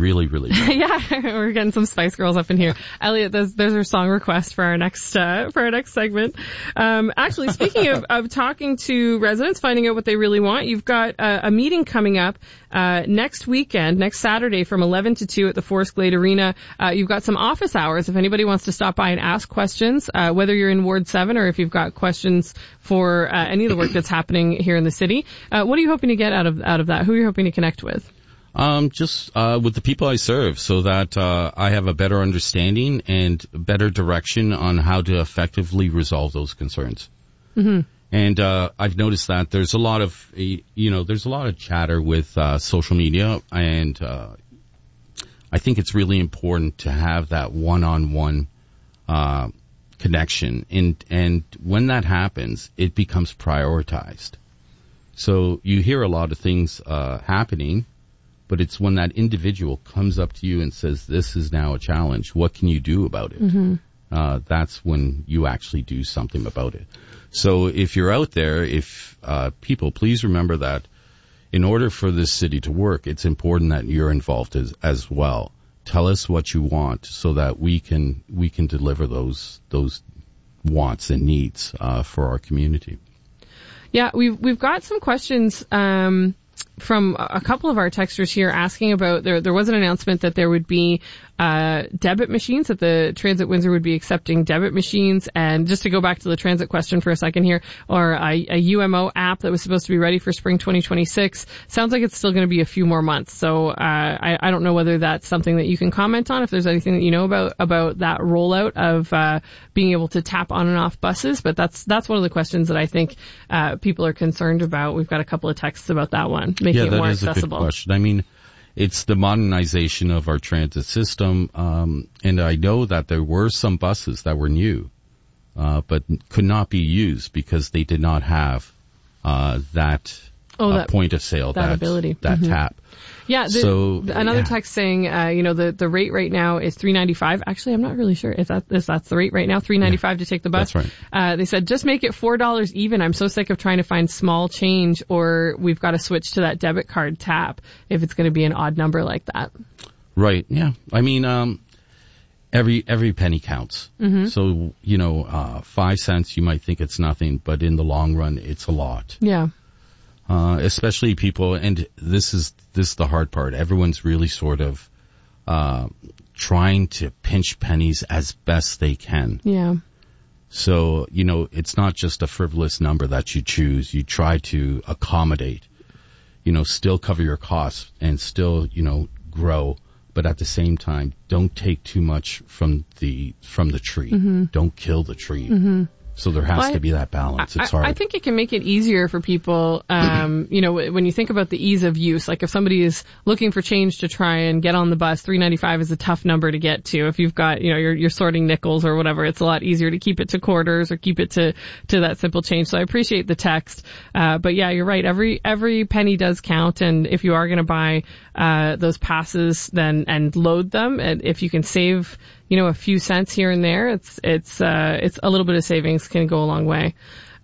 really, really good. Yeah, we're getting some Spice Girls up in here. Elliot, there's our song request for our next segment. Actually, speaking of talking to residents, finding out what they really want, you've got a meeting coming up next weekend, next Saturday from 11 to 2 at the Forest Glade Arena. You've got some office hours if anybody wants to stop by and ask questions, whether you're in Ward 7 or if you've got questions for any of the work that's happening here in the city. What are you hoping to get out of that? Who are you hoping to connect with? Just with the people I serve, so that I have a better understanding and better direction on how to effectively resolve those concerns. Mm-hmm. And I've noticed that there's a lot of chatter with social media, and I think it's really important to have that one-on-one connection. And when that happens, it becomes prioritized. So you hear a lot of things happening, but it's when that individual comes up to you and says, this is now a challenge, what can you do about it? Mm-hmm. That's when you actually do something about it. So if you're out there, people, please remember that in order for this city to work, it's important that you're involved as well. Tell us what you want so that we can deliver those wants and needs for our community. Yeah, we've got some questions from a couple of our texters here asking about there was an announcement that there would be debit machines, that the Transit Windsor would be accepting debit machines. And just to go back to the transit question for a second here, or a UMO app that was supposed to be ready for spring 2026. Sounds like it's still going to be a few more months. So I don't know whether that's something that you can comment on, if there's anything that you know about that rollout of being able to tap on and off buses. But that's one of the questions that I think people are concerned about. We've got a couple of texts about that one, making it more accessible. Yeah, that is a good question. I mean, it's the modernization of our transit system, and I know that there were some buses that were new, but could not be used because they did not have that point of sale, that ability, that mm-hmm. tap. Yeah. Another text saying, the rate right now is $3.95. Actually, I'm not really sure if that's the rate right now. $3.95 to take the bus. That's right. They said just make it $4 even. I'm so sick of trying to find small change, or we've got to switch to that debit card tap if it's going to be an odd number like that. Right. Yeah. I mean, every penny counts. Mm-hmm. So 5 cents, you might think it's nothing, but in the long run, it's a lot. Yeah. Especially people, and this is the hard part. Everyone's really sort of trying to pinch pennies as best they can. Yeah. So, it's not just a frivolous number that you choose. You try to accommodate, still cover your costs and still, grow. But at the same time, don't take too much from the tree. Mm-hmm. Don't kill the tree. Mm-hmm. So there has to be that balance. It's hard. I think it can make it easier for people, when you think about the ease of use. Like if somebody is looking for change to try and get on the bus, $3.95 is a tough number to get to. If you've got, you're sorting nickels or whatever, it's a lot easier to keep it to quarters or keep it to that simple change. So I appreciate the text. But yeah, you're right. Every penny does count. And if you are going to buy, those passes and load them, and if you can save, a few cents here and there, it's a little bit of savings can go a long way.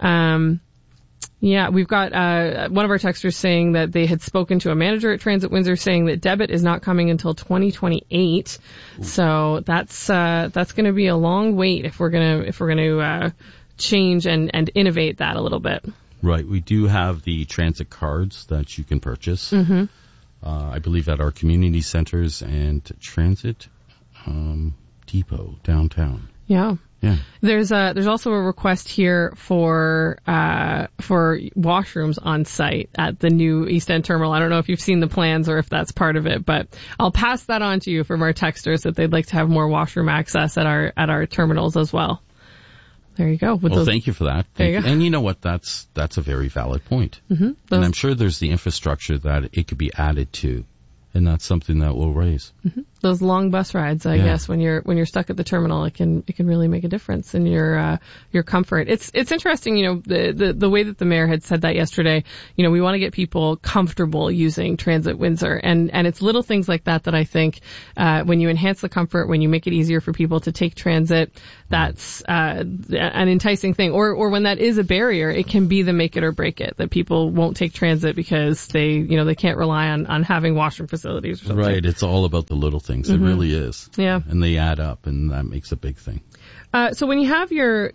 Yeah, we've got one of our texters saying that they had spoken to a manager at Transit Windsor saying that debit is not coming until 2028. Ooh. So that's going to be a long wait if we're going to change and innovate that a little bit. Right. We do have the transit cards that you can purchase. Mm-hmm. I believe at our community centers and transit depot downtown. Yeah. Yeah. There's also a request here for washrooms on site at the new East End terminal. I don't know if you've seen the plans or if that's part of it, but I'll pass that on to you from our texters that they'd like to have more washroom access at our terminals as well. There you go. Thank you for that. There you go. And you know what? That's a very valid point. Mm-hmm. And I'm sure there's the infrastructure that it could be added to, and that's something that we'll raise. Mm-hmm. those long bus rides, I guess, when you're stuck at the terminal, it can really make a difference in your comfort. It's interesting, the way that the mayor had said that yesterday. We want to get people comfortable using Transit Windsor, and it's little things like that I think when you enhance the comfort, when you make it easier for people to take transit, that's an enticing thing. Or when that is a barrier, it can be the make it or break it, that people won't take transit because they can't rely on having washroom facilities or something. Right. It's all about the little things. It really is. Yeah. And they add up, and that makes a big thing. So when you have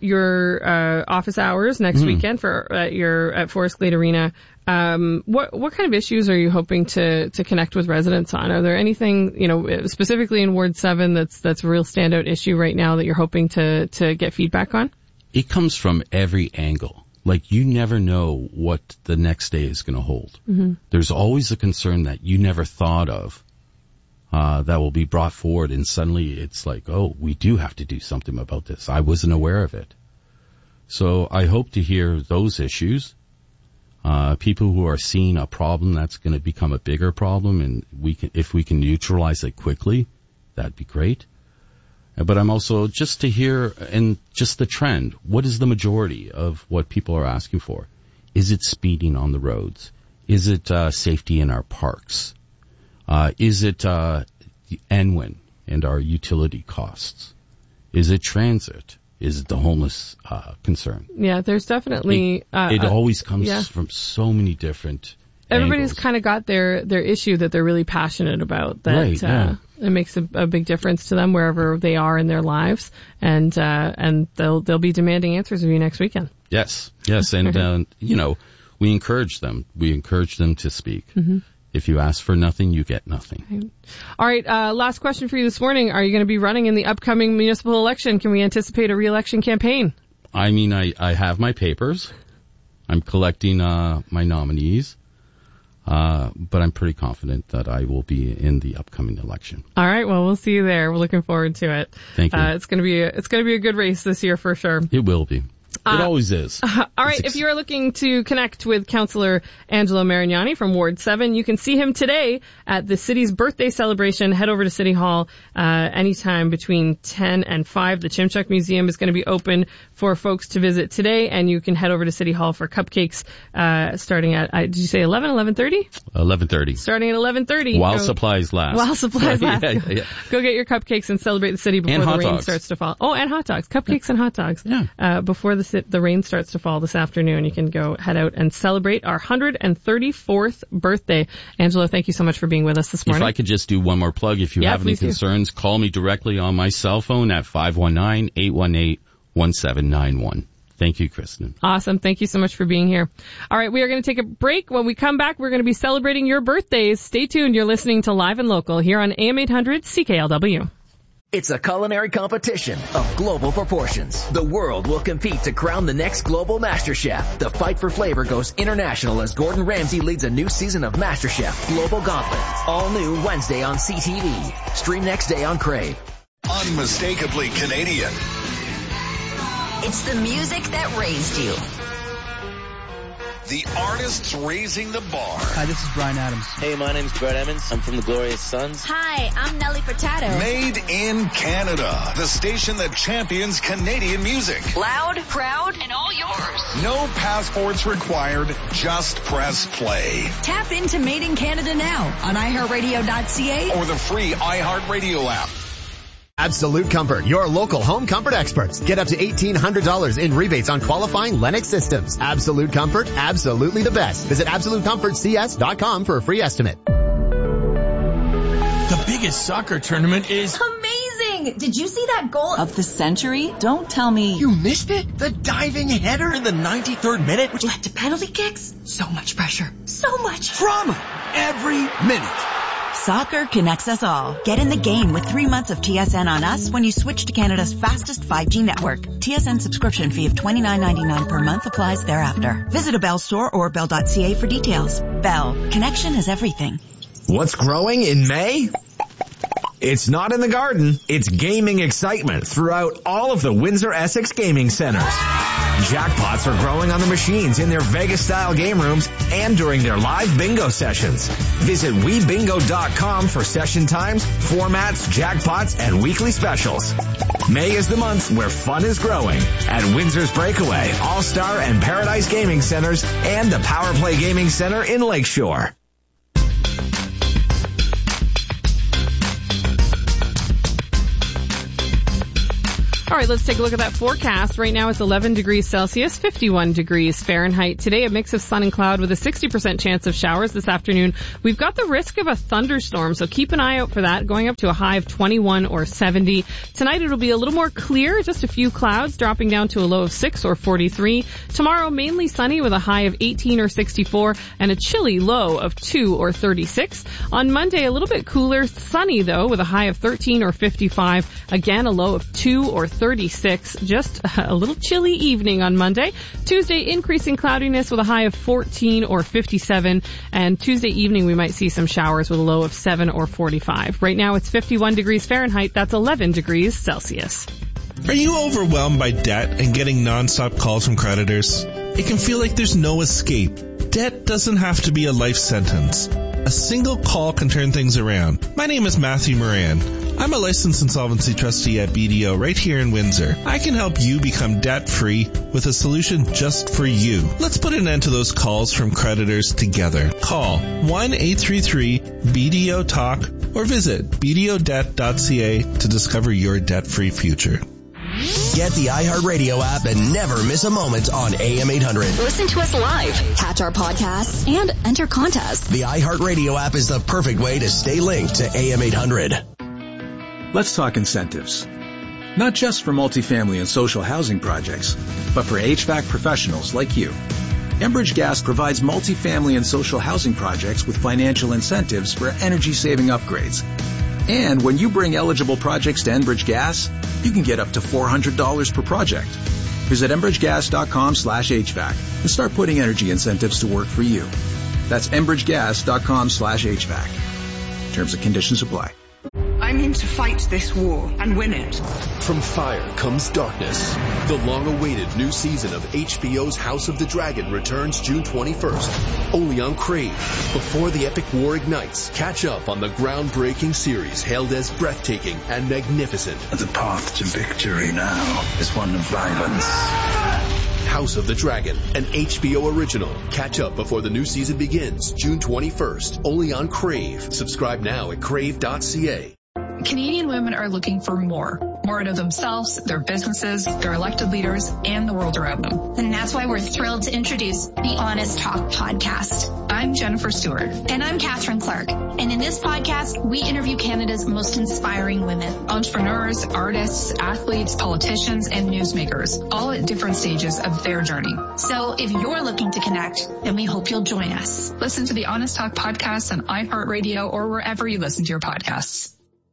your office hours next weekend at Forest Glade Arena, what kind of issues are you hoping to connect with residents on? Are there anything, specifically in Ward 7 that's a real standout issue right now that you're hoping to get feedback on? It comes from every angle. Like, you never know what the next day is going to hold. Mm-hmm. There's always a concern that you never thought of that will be brought forward, and suddenly it's like, oh, we do have to do something about this. I wasn't aware of it. So I hope to hear those issues. People who are seeing a problem that's going to become a bigger problem, and if we can neutralize it quickly, that'd be great. But I'm also just to hear, and just the trend. What is the majority of what people are asking for? Is it speeding on the roads? Is it safety in our parks? Is it the NWIN and our utility costs? Is it transit? Is it the homeless concern? Yeah, there's definitely... It always comes from so many different Everybody's angles. kind of got their issue that they're really passionate about. That right, yeah. It makes a big difference to them wherever they are in their lives, and they'll be demanding answers of you next weekend. Yes, and we encourage them. We encourage them to speak. Mm-hmm. If you ask for nothing, you get nothing. All right, last question for you this morning. Are you going to be running in the upcoming municipal election? Can we anticipate a re-election campaign? I mean, I have my papers. I'm collecting my nominees. But I'm pretty confident that I will be in the upcoming election. All right. Well, we'll see you there. We're looking forward to it. Thank you. It's going to be a good race this year for sure. It will be. It always is. All right. If you are looking to connect with Councillor Angelo Marignani from Ward 7, you can see him today at the city's birthday celebration. Head over to City Hall anytime between 10 and 5. The Chimchuk Museum is going to be open for folks to visit today, and you can head over to City Hall for cupcakes starting at, did you say 11:30? 11:30. Starting at 11:30. While supplies last. While supplies last. Yeah. Go get your cupcakes and celebrate the city before the rain starts to fall. Oh, and hot dogs. Cupcakes and hot dogs. Yeah. Before the rain starts to fall this afternoon, you can go head out and celebrate our 134th birthday. Angelo, thank you so much for being with us this morning. If I could just do one more plug, if you have any concerns, call me directly on my cell phone at 519-818-1791. Thank you, Kristen. Awesome. Thank you so much for being here. All right, we are going to take a break. When we come back, we're going to be celebrating your birthdays. Stay tuned. You're listening to Live and Local here on AM 800 CKLW. It's a culinary competition of global proportions. The world will compete to crown the next global MasterChef. The fight for flavor goes international as Gordon Ramsay leads a new season of MasterChef Global Gauntlet. All new Wednesday on CTV. Stream next day on Crave. Unmistakably Canadian. It's the music that raised you. The artists raising the bar. Hi, this is Bryan Adams. Hey, my name's Brett Emmons. I'm from the Glorious Sons. Hi, I'm Nelly Furtado. Made in Canada. The station that champions Canadian music. Loud, proud, and all yours. No passports required. Just press play. Tap into Made in Canada now on iHeartRadio.ca or the free iHeartRadio app. Absolute Comfort, your local home comfort experts. Get up to $1,800 in rebates on qualifying Lennox systems. Absolute Comfort, absolutely the best. Visit AbsoluteComfortCS.com for a free estimate. The biggest soccer tournament is amazing. Did you see that goal of the century? Don't tell me you missed it. The diving header in the 93rd minute, which led to penalty kicks. So much pressure. So much drama every minute. Soccer connects us all. Get in the game with 3 months of TSN on us when you switch to Canada's fastest 5G network. TSN subscription fee of $29.99 per month applies thereafter. Visit a Bell store or bell.ca for details. Bell. Connection is everything. What's growing in May? It's not in the garden. It's gaming excitement throughout all of the Windsor Essex gaming centers. Jackpots are growing on the machines in their Vegas-style game rooms and during their live bingo sessions. Visit WeBingo.com for session times, formats, jackpots, and weekly specials. May is the month where fun is growing at Windsor's Breakaway, All-Star, and Paradise Gaming Centers and the Power Play Gaming Center in Lakeshore. All right, let's take a look at that forecast. Right now it's 11 degrees Celsius, 51 degrees Fahrenheit. Today a mix of sun and cloud with a 60% chance of showers this afternoon. We've got the risk of a thunderstorm, so keep an eye out for that, going up to a high of 21 or 70. Tonight it'll be a little more clear, just a few clouds dropping down to a low of 6 or 43. Tomorrow mainly sunny with a high of 18 or 64 and a chilly low of 2 or 36. On Monday a little bit cooler, sunny though with a high of 13 or 55. Again a low of 2 or 36, just a little chilly evening on Monday. Tuesday, increasing cloudiness with a high of 14 or 57. And Tuesday evening, we might see some showers with a low of 7 or 45. Right now, it's 51 degrees Fahrenheit. That's 11 degrees Celsius. Are you overwhelmed by debt and getting nonstop calls from creditors? It can feel like there's no escape. Debt doesn't have to be a life sentence. A single call can turn things around. My name is Matthew Moran. I'm a licensed insolvency trustee at BDO right here in Windsor. I can help you become debt-free with a solution just for you. Let's put an end to those calls from creditors together. Call 1-833-BDO-TALK or visit bdodebt.ca to discover your debt-free future. Get the iHeartRadio app and never miss a moment on AM 800. Listen to us live, catch our podcasts, and enter contests. The iHeartRadio app is the perfect way to stay linked to AM 800. Let's talk incentives. Not just for multifamily and social housing projects, but for HVAC professionals like you. Enbridge Gas provides multifamily and social housing projects with financial incentives for energy-saving upgrades. And when you bring eligible projects to Enbridge Gas, you can get up to $400 per project. Visit enbridgegas.com/HVAC and start putting energy incentives to work for you. That's enbridgegas.com/HVAC. Terms and conditions apply. I'm in to fight this war and win it. From fire comes darkness. The long-awaited new season of HBO's House of the Dragon returns June 21st, only on Crave. Before the epic war ignites, catch up on the groundbreaking series hailed as breathtaking and magnificent. The path to victory now is one of violence. House of the Dragon, an HBO original. Catch up before the new season begins, June 21st, only on Crave. Subscribe now at crave.ca. Canadian women are looking for more out of themselves, their businesses, their elected leaders, and the world around them. And that's why we're thrilled to introduce the Honest Talk podcast. I'm Jennifer Stewart. And I'm Catherine Clark. And in this podcast, we interview Canada's most inspiring women. Entrepreneurs, artists, athletes, politicians, and newsmakers, all at different stages of their journey. So if you're looking to connect, then we hope you'll join us. Listen to the Honest Talk podcast on iHeartRadio or wherever you listen to your podcasts.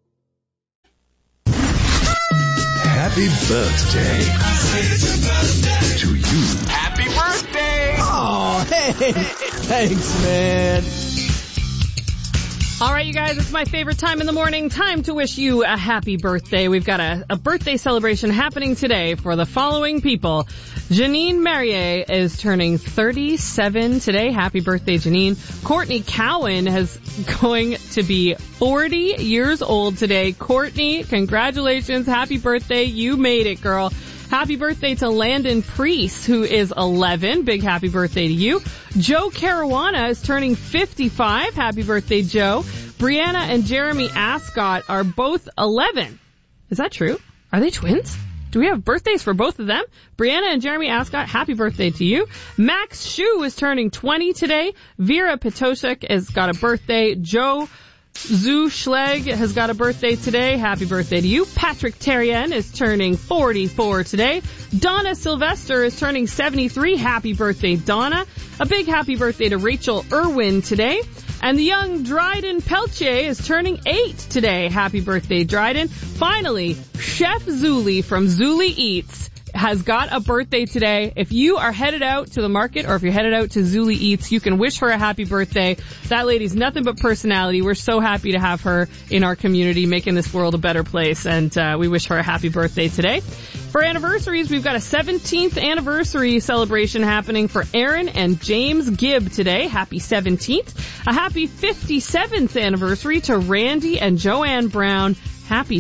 Happy birthday to you. Happy birthday! Oh, hey, thanks, man. All right, you guys, it's my favorite time in the morning. Time to wish you a happy birthday. We've got a birthday celebration happening today for the following people. Janine Merrier is turning 37 today. Happy birthday, Janine. Courtney Cowan is going to be 40 years old today. Courtney, congratulations. Happy birthday. You made it, girl. Happy birthday to Landon Priest, who is 11. Big happy birthday to you. Joe Caruana is turning 55. Happy birthday, Joe. Brianna and Jeremy Ascott are both 11. Is that true? Are they twins? Do we have birthdays for both of them? Brianna and Jeremy Ascott, happy birthday to you. Max Shu is turning 20 today. Vera Petoshek has got a birthday. Joe Zhu Schleg has got a birthday today. Happy birthday to you. Patrick Terrien is turning 44 today. Donna Sylvester is turning 73. Happy birthday, Donna. A big happy birthday to Rachel Irwin today. And the young Dryden Peltier is turning 8 today. Happy birthday, Dryden. Finally, Chef Zuli from Zuli Eats has got a birthday today. If you are headed out to the market or if you're headed out to Zuli Eats, you can wish her a happy birthday. That lady's nothing but personality. We're so happy to have her in our community, making this world a better place, and we wish her a happy birthday today. For anniversaries, we've got a 17th anniversary celebration happening for Aaron and James Gibb today. Happy 17th. A happy 57th anniversary to Randy and Joanne Brown. Happy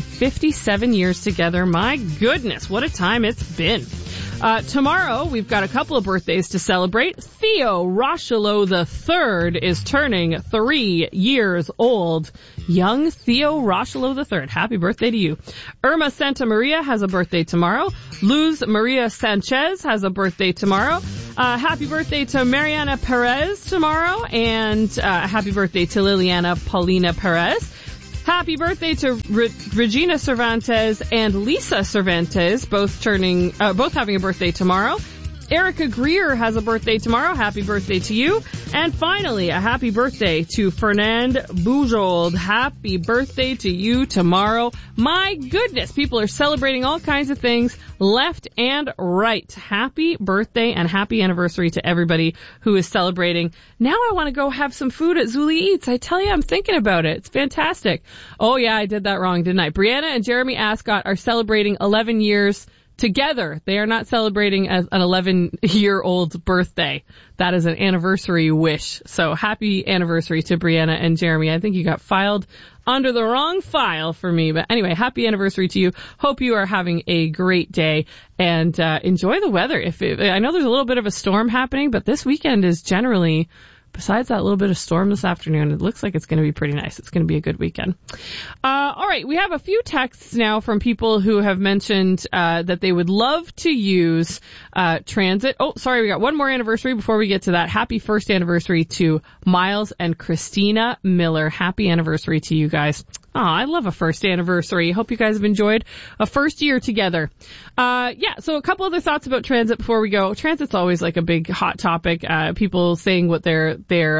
57 years together. My goodness, what a time it's been. Tomorrow, we've got a couple of birthdays to celebrate. Theo Rochelow III is turning 3 years old. Young Theo Rochelow III. Happy birthday to you. Irma Santa Maria has a birthday tomorrow. Luz Maria Sanchez has a birthday tomorrow. Happy birthday to Mariana Perez tomorrow. And happy birthday to Liliana Paulina Perez. Happy birthday to Regina Cervantes and Lisa Cervantes, both having a birthday tomorrow. Erica Greer has a birthday tomorrow. Happy birthday to you. And finally, a happy birthday to Fernand Bujold. Happy birthday to you tomorrow. My goodness, people are celebrating all kinds of things left and right. Happy birthday and happy anniversary to everybody who is celebrating. Now I want to go have some food at Zuli Eats. I tell you, I'm thinking about it. It's fantastic. Oh yeah, I did that wrong, didn't I? Brianna and Jeremy Ascott are celebrating 11 years together. They are not celebrating an 11-year-old birthday. That is an anniversary wish. So happy anniversary to Brianna and Jeremy. I think you got filed under the wrong file for me. But anyway, happy anniversary to you. Hope you are having a great day and enjoy the weather. I know there's a little bit of a storm happening, but this weekend is generally, besides that little bit of storm this afternoon, it looks like it's going to be pretty nice. It's going to be a good weekend. All right, we have a few texts now from people who have mentioned that they would love to use transit. Oh, sorry, we got one more anniversary before we get to that. Happy first anniversary to Miles and Christina Miller. Happy anniversary to you guys. Oh, I love a first anniversary. Hope you guys have enjoyed a first year together. So a couple other thoughts about transit before we go. Transit's always like a big hot topic. People saying what their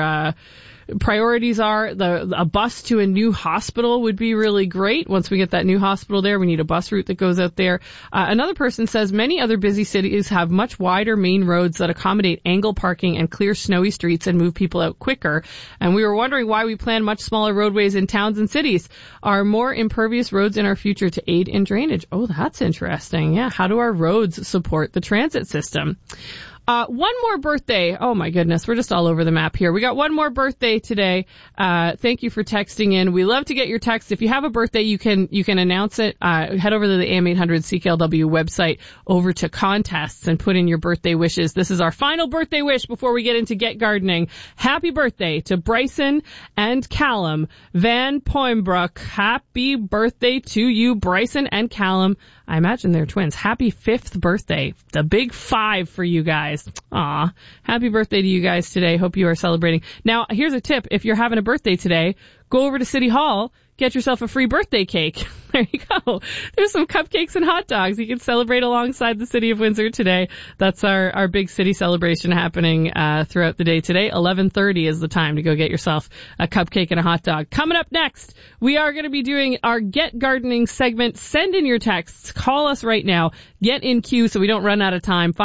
priorities are. A bus to a new hospital would be really great. Once we get that new hospital there, we need a bus route that goes out there. Another person says many other busy cities have much wider main roads that accommodate angle parking and clear snowy streets and move people out quicker. And we were wondering why we plan much smaller roadways in towns and cities. Are more impervious roads in our future to aid in drainage? Oh, that's interesting. Yeah. How do our roads support the transit system? One more birthday. Oh my goodness. We're just all over the map here. We got one more birthday today. Thank you for texting in. We love to get your texts. If you have a birthday, you can announce it. Head over to the AM800 CKLW website over to contests and put in your birthday wishes. This is our final birthday wish before we get into Get Gardening. Happy birthday to Bryson and Callum Van Poimbrook. Happy birthday to you, Bryson and Callum. I imagine they're twins. Happy 5th birthday. The big 5 for you guys. Aw. Happy birthday to you guys today. Hope you are celebrating. Now, here's a tip. If you're having a birthday today, go over to City Hall, get yourself a free birthday cake. There you go. There's some cupcakes and hot dogs. You can celebrate alongside the city of Windsor today. That's our big city celebration happening throughout the day today. 11:30 is the time to go get yourself a cupcake and a hot dog. Coming up next, we are going to be doing our Get Gardening segment. Send in your texts. Call us right now. Get in queue so we don't run out of time.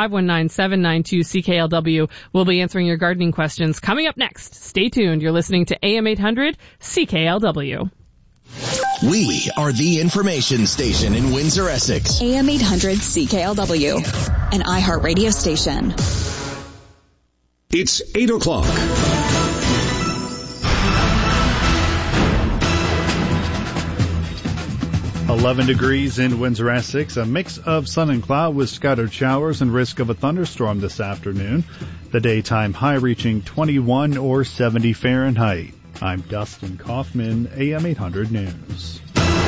519-792-CKLW. We'll be answering your gardening questions. Coming up next. Stay tuned. You're listening to AM800 CKLW. We are the information station in Windsor, Essex. AM 800 CKLW, an iHeartRadio station. It's 8 o'clock. .11 degrees in Windsor, Essex. A mix of sun and cloud with scattered showers and risk of a thunderstorm this afternoon. The daytime high reaching 21 or 70 Fahrenheit. I'm Dustin Kaufman, AM 800 News.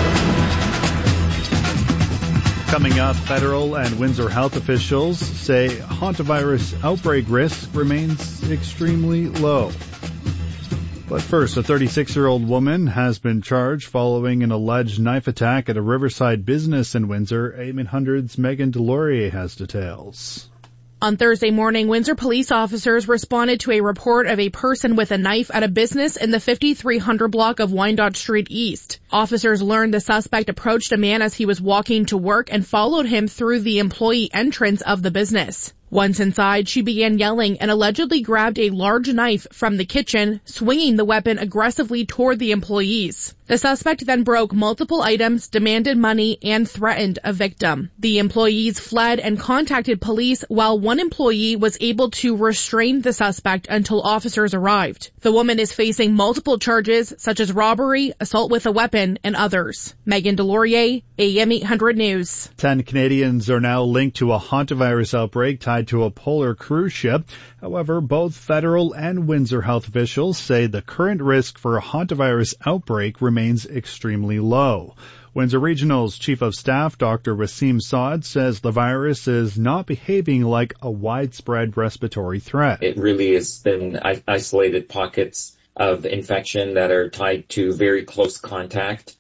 Coming up, federal and Windsor health officials say hantavirus outbreak risk remains extremely low. But first, a 36-year-old woman has been charged following an alleged knife attack at a Riverside business in Windsor. AM 800's Megan Delorier has details. On Thursday morning, Windsor police officers responded to a report of a person with a knife at a business in the 5300 block of Wyandotte Street East. Officers learned the suspect approached a man as he was walking to work and followed him through the employee entrance of the business. Once inside, she began yelling and allegedly grabbed a large knife from the kitchen, swinging the weapon aggressively toward the employees. The suspect then broke multiple items, demanded money, and threatened a victim. The employees fled and contacted police, while one employee was able to restrain the suspect until officers arrived. The woman is facing multiple charges, such as robbery, assault with a weapon, and others. Megan Delorier, AM 800 News. 10 Canadians are now linked to a hantavirus outbreak tied to a polar cruise ship. However, both federal and Windsor health officials say the current risk for a hantavirus outbreak remains extremely low. Windsor Regional's Chief of Staff, Dr. Wasim Saad, says the virus is not behaving like a widespread respiratory threat. It really has been isolated pockets of infection that are tied to very close contact.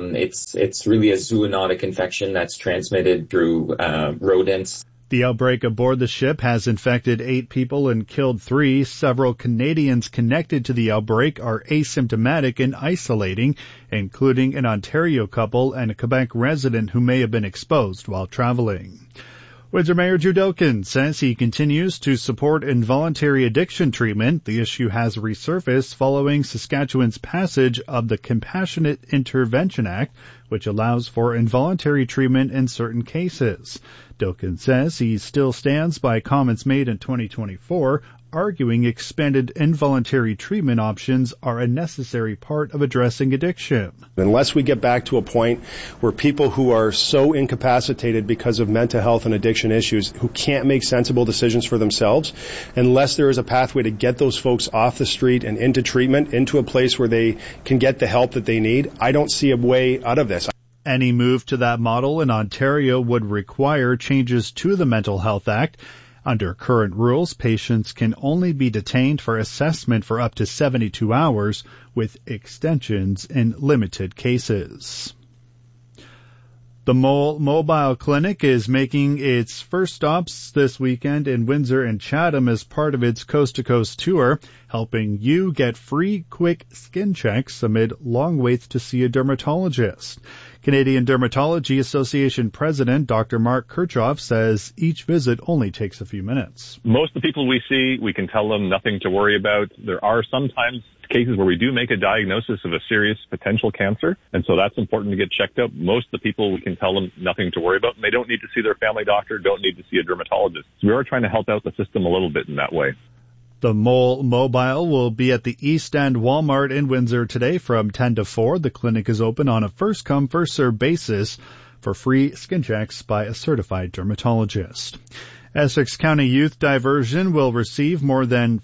It's really a zoonotic infection that's transmitted through rodents. The outbreak aboard the ship has infected 8 people and killed 3. Several Canadians connected to the outbreak are asymptomatic and isolating, including an Ontario couple and a Quebec resident who may have been exposed while traveling. Windsor Mayor Drew Doken says he continues to support involuntary addiction treatment. The issue has resurfaced following Saskatchewan's passage of the Compassionate Intervention Act, which allows for involuntary treatment in certain cases. Doken says he still stands by comments made in 2024, arguing expanded involuntary treatment options are a necessary part of addressing addiction. Unless we get back to a point where people who are so incapacitated because of mental health and addiction issues, who can't make sensible decisions for themselves, unless there is a pathway to get those folks off the street and into treatment, into a place where they can get the help that they need, I don't see a way out of this. Any move to that model in Ontario would require changes to the Mental Health Act. Under current rules, patients can only be detained for assessment for up to 72 hours, with extensions in limited cases. The mobile clinic is making its first stops this weekend in Windsor and Chatham as part of its coast-to-coast tour, helping you get free, quick skin checks amid long waits to see a dermatologist. Canadian Dermatology Association President Dr. Mark Kirchhoff says each visit only takes a few minutes. Most of the people we see, we can tell them nothing to worry about. There are sometimes cases where we do make a diagnosis of a serious potential cancer, and so that's important to get checked out. Most of the people, we can tell them nothing to worry about, and they don't need to see their family doctor, don't need to see a dermatologist. So we are trying to help out the system a little bit in that way. The Mobile will be at the East End Walmart in Windsor today from 10 to 4. The clinic is open on a first-come, first-served basis for free skin checks by a certified dermatologist. Essex County Youth Diversion will receive more than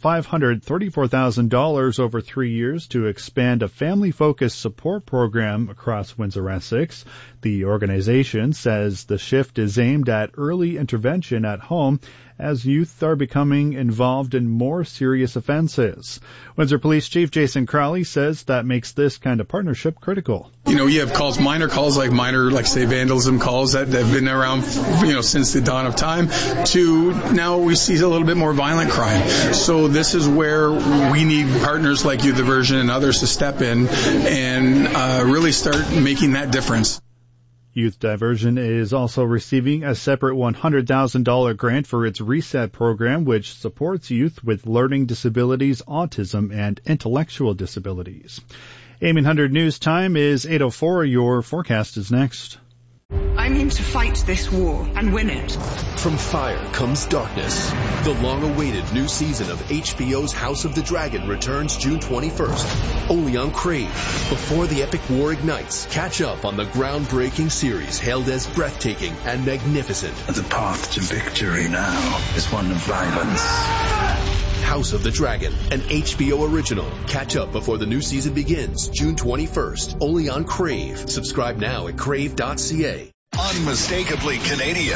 $534,000 over 3 years to expand a family-focused support program across Windsor-Essex. The organization says the shift is aimed at early intervention at home as youth are becoming involved in more serious offenses. Windsor Police Chief Jason Crowley says that makes this kind of partnership critical. You have calls, minor, say vandalism calls that have been around, since the dawn of time, to now we see a little bit more violent crime. So this is where we need partners like Youth Diversion and others to step in and really start making that difference. Youth Diversion is also receiving a separate $100,000 grant for its RESET program, which supports youth with learning disabilities, autism, and intellectual disabilities. AM 100 News Time is 8:04. Your forecast is next. I'm in to fight this war and win it. From fire comes darkness. The long-awaited new season of HBO's House of the Dragon returns June 21st, only on Crave. Before the epic war ignites, catch up on the groundbreaking series hailed as breathtaking and magnificent. The path to victory now is one of violence. House of the Dragon, an HBO original. Catch up before the new season begins, June 21st, only on Crave. Subscribe now at crave.ca. Unmistakably Canadian.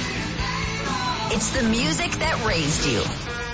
It's the music that raised you.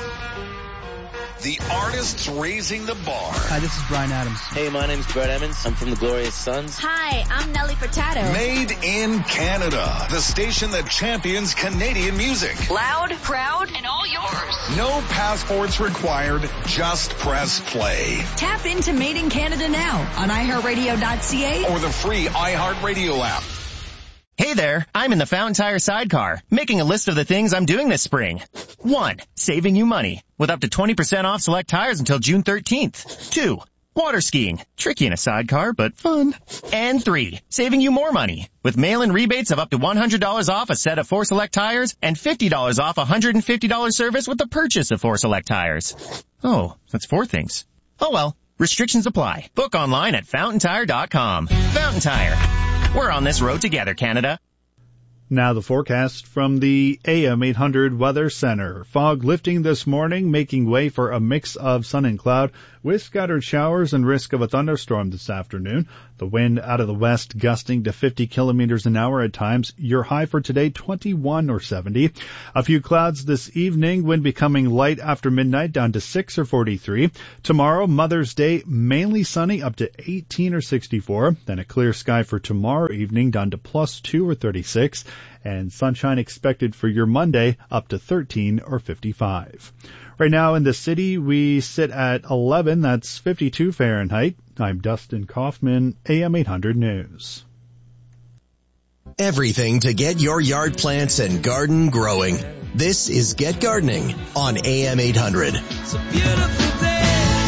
The artists raising the bar. Hi, this is Brian Adams. Hey, my name's Brett Emmons. I'm from the Glorious Sons. Hi, I'm Nelly Furtado. Made in Canada. The station that champions Canadian music. Loud, proud, and all yours. No passports required. Just press play. Tap into Made in Canada now on iHeartRadio.ca or the free iHeartRadio app. Hey there, I'm in the Fountain Tire sidecar, making a list of the things I'm doing this spring. 1. Saving you money, with up to 20% off select tires until June 13th. 2. water skiing. Tricky in a sidecar, but fun. And 3, saving you more money with mail-in rebates of up to $100 off a set of 4 Select tires and $50 off a $150 service with the purchase of 4 Select tires. Oh, that's 4 things. Oh well, restrictions apply. Book online at FountainTire.com. Fountain Tire. We're on this road together, Canada. Now the forecast from the AM 800 Weather Center. Fog lifting this morning, making way for a mix of sun and cloud with scattered showers and risk of a thunderstorm this afternoon. The wind out of the west gusting to 50 kilometers an hour at times. Your high for today, 21 or 70. A few clouds this evening, wind becoming light after midnight down to 6 or 43. Tomorrow, Mother's Day, mainly sunny up to 18 or 64. Then a clear sky for tomorrow evening down to +2 or 36. And sunshine expected for your Monday up to 13 or 55. Right now in the city, we sit at 11. That's 52 Fahrenheit. I'm Dustin Kaufman, AM 800 News. Everything to get your yard plants and garden growing. This is Get Gardening on AM 800. It's a beautiful day.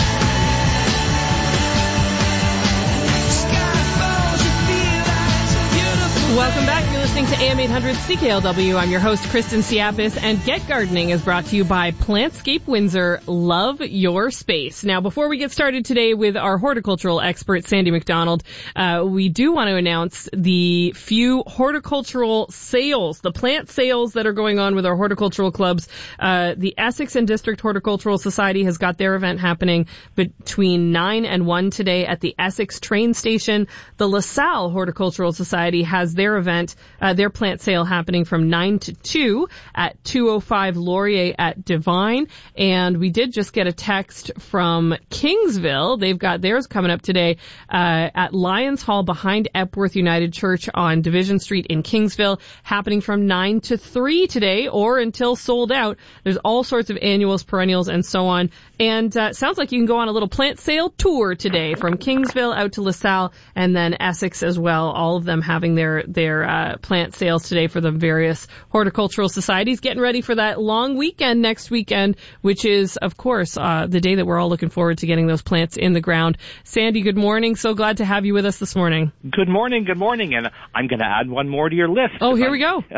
Welcome back. You're listening to AM 800 CKLW. I'm your host, Kristen Siapis, and Get Gardening is brought to you by Plantscape Windsor. Love your space. Now, before we get started today with our horticultural expert, Sandy McDonald, we do want to announce the few horticultural sales, the plant sales that are going on with our horticultural clubs. The Essex and District Horticultural Society has got their event happening between 9 and 1 today at the Essex train station. The LaSalle Horticultural Society has their event, their plant sale happening from 9 to 2 at 205 Laurier at Divine. And we did just get a text from Kingsville. They've got theirs coming up today at Lions Hall behind Epworth United Church on Division Street in Kingsville, happening from 9 to 3 today or until sold out. There's all sorts of annuals, perennials, and so on. And sounds like you can go on a little plant sale tour today from Kingsville out to LaSalle and then Essex as well. All of them having their plant sales today for the various horticultural societies, getting ready for that long weekend next weekend, which is, of course, the day that we're all looking forward to getting those plants in the ground. Sandy, good morning. So glad to have you with us this morning. Good morning. And I'm going to add one more to your list. Oh, here we go.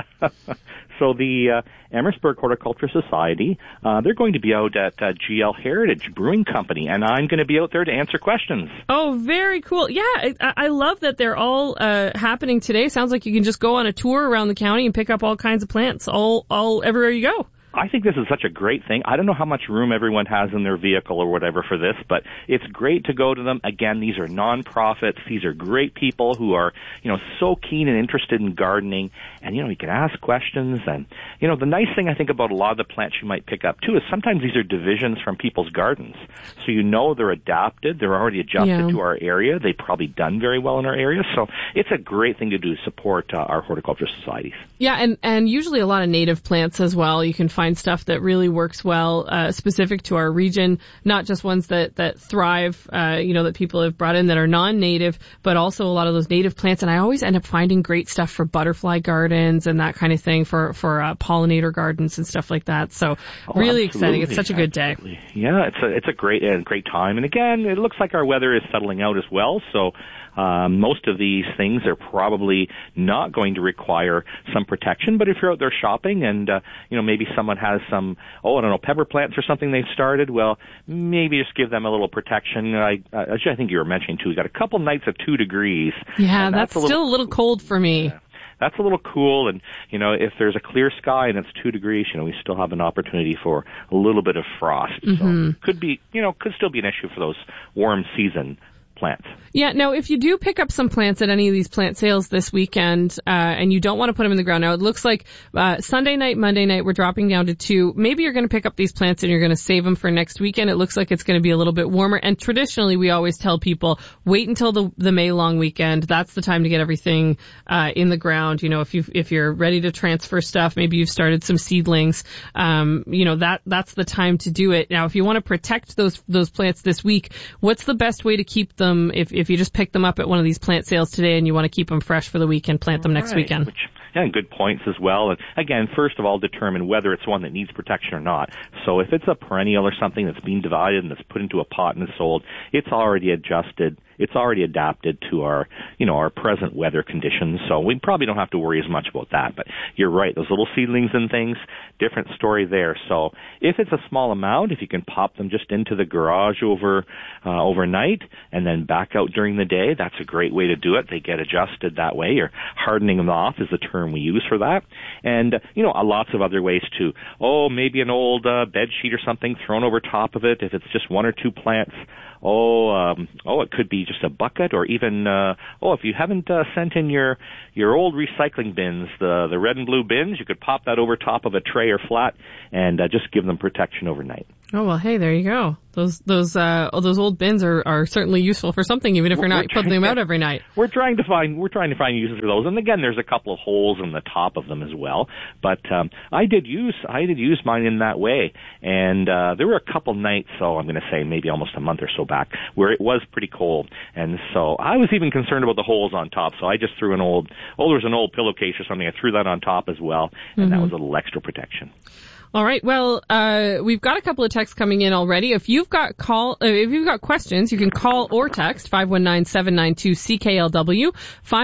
So the Amherstburg Horticulture Society, they're going to be out at GL Heritage Brewing Company, and I'm going to be out there to answer questions. Oh, very cool. Yeah, I love that they're all happening today. Sounds like you can just go on a tour around the county and pick up all kinds of plants all everywhere you go. I think this is such a great thing. I don't know how much room everyone has in their vehicle or whatever for this, but it's great to go to them. Again, these are nonprofits. These are great people who are, so keen and interested in gardening. And, you can ask questions. And, the nice thing I think about a lot of the plants you might pick up, too, is sometimes these are divisions from people's gardens. So they're adapted. They're already adjusted to our area. They've probably done very well in our area. So it's a great thing to do to support our horticulture societies. Yeah, and usually a lot of native plants as well. You can find stuff that really works well, specific to our region, not just ones that thrive, that people have brought in that are non-native, but also a lot of those native plants. And I always end up finding great stuff for butterfly gardens and that kind of thing for pollinator gardens and stuff like that. So really exciting. It's such a good day. Yeah, it's a great time. And again, it looks like our weather is settling out as well. So most of these things are probably not going to require some protection, but if you're out there shopping and, maybe someone has some, pepper plants or something they've started, well, maybe just give them a little protection. I think you were mentioning, too, we got a couple nights of 2 degrees. Yeah, that's still a little cold for me. Yeah. That's a little cool, and, if there's a clear sky and it's 2 degrees, we still have an opportunity for a little bit of frost. Mm-hmm. So could still be an issue for those warm season plants. Yeah, now if you do pick up some plants at any of these plant sales this weekend, and you don't want to put them in the ground, now it looks like Sunday night, Monday night, we're dropping down to 2. Maybe you're going to pick up these plants and you're going to save them for next weekend. It looks like it's going to be a little bit warmer, and traditionally we always tell people, wait until the May long weekend. That's the time to get everything in the ground. If you're ready to transfer stuff, maybe you've started some seedlings, that's the time to do it. Now, if you want to protect those plants this week, what's the best way to keep them if you just pick them up at one of these plant sales today and you want to keep them fresh for the week and plant them next weekend? good points as well. And again, first of all, determine whether it's one that needs protection or not. So if it's a perennial or something that's being divided and that's put into a pot and is sold, it's already adjusted. It's already adapted to our, our present weather conditions. So we probably don't have to worry as much about that. But you're right, those little seedlings and things, different story there. So if it's a small amount, if you can pop them just into the garage overnight and then back out during the day, that's a great way to do it. They get adjusted that way, or hardening them off is the term we use for that. And, lots of other ways too. Maybe an old bed sheet or something thrown over top of it if it's just one or two plants. It could be just a bucket, or even, if you haven't sent in your old recycling bins, the red and blue bins, you could pop that over top of a tray or flat and just give them protection overnight. Oh, well, hey, there you go. Those old bins are certainly useful for something, even if you're not putting them out every night. We're trying to find uses for those, and again, there's a couple of holes in the top of them as well. But I did use mine in that way, and there were a couple nights, so I'm going to say maybe almost a month or so back, where it was pretty cold, and so I was even concerned about the holes on top. So I just threw there was an old pillowcase or something. I threw that on top as well, and that was a little extra protection. All right. Well, we've got a couple of texts coming in already. If you've got questions, you can call or text 519-792-CKLW.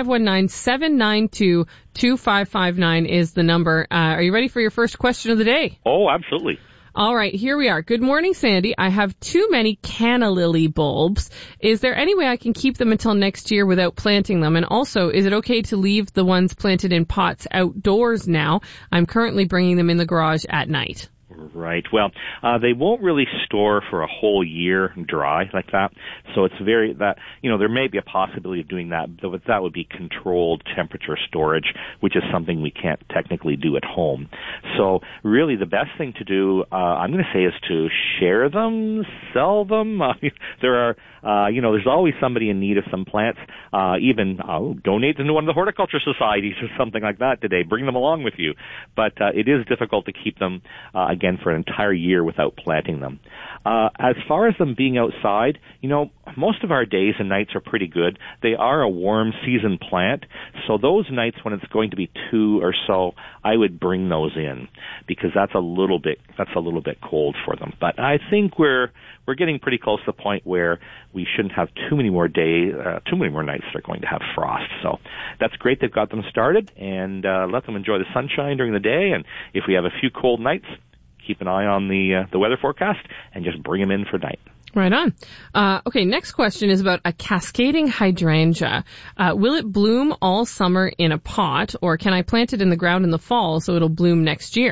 519-792-2559 is the number. Are you ready for your first question of the day? Oh, absolutely. All right, here we are. Good morning, Sandy. I have too many canna lily bulbs. Is there any way I can keep them until next year without planting them? And also, is it okay to leave the ones planted in pots outdoors now? I'm currently bringing them in the garage at night. Right. Well, they won't really store for a whole year dry like that. So it's there may be a possibility of doing that, but that would be controlled temperature storage, which is something we can't technically do at home. So really the best thing to do, I'm going to say, is to share them, sell them. There's always somebody in need of some plants. Even donate them to one of the horticulture societies or something like that today. Bring them along with you. But it is difficult to keep them, again, for an entire year without planting them. As far as them being outside, most of our days and nights are pretty good. They are a warm season plant, so those nights when it's going to be 2 or so, I would bring those in, because that's a little bit cold for them. But I think we're getting pretty close to the point where we shouldn't have too many more nights that are going to have frost. So that's great they've got them started, and let them enjoy the sunshine during the day. And if we have a few cold nights, keep an eye on the weather forecast and just bring them in for night. Right on. Okay, next question is about a cascading hydrangea. Will it bloom all summer in a pot, or can I plant it in the ground in the fall so it'll bloom next year?